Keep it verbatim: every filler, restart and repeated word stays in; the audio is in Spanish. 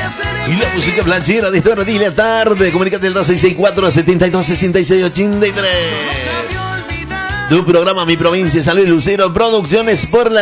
Y la música blanchera de esta hora de la tarde. Comunícate al dos seis seis cuatro, siete dos, seis seis ocho tres. Tu programa Mi Provincia, San Luis Lucero Producciones por la